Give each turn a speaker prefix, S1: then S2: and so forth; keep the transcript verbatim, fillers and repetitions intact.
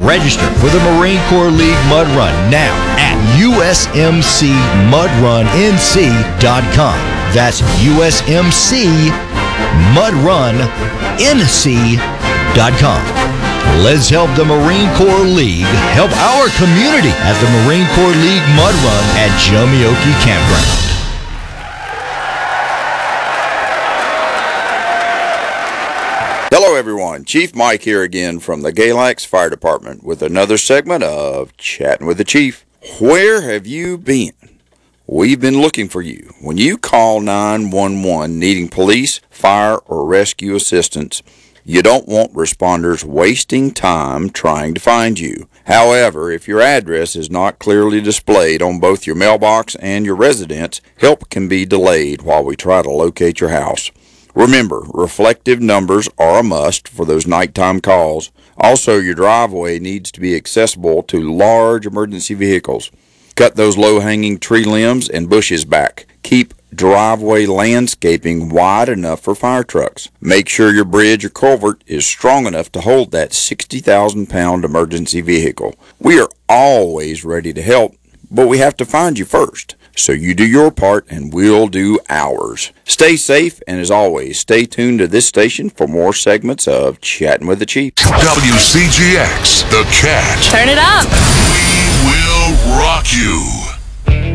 S1: Register for the Marine Corps League Mud Run now at U S M C mud run N C dot com. That's U S M C mud run N C dot com. Let's help the Marine Corps League help our community at the Marine Corps League Mud Run at Jomioki Campground.
S2: Hello everyone, Chief Mike here again from the Galax Fire Department with another segment of Chatting with the Chief. Where have you been? We've been looking for you. When you call nine one one needing police, fire, or rescue assistance, you don't want responders wasting time trying to find you. However, if your address is not clearly displayed on both your mailbox and your residence, help can be delayed while we try to locate your house. Remember, reflective numbers are a must for those nighttime calls. Also, your driveway needs to be accessible to large emergency vehicles. Cut those low-hanging tree limbs and bushes back. Keep driveway landscaping wide enough for fire trucks. Make sure your bridge or culvert is strong enough to hold that sixty thousand pound emergency vehicle. We are always ready to help, but we have to find you first. So you do your part and we'll do ours. Stay safe, and as always, stay tuned to this station for more segments of Chatting with the Chief.
S3: W C G X, The Cat.
S4: Turn it up.
S3: We will rock you.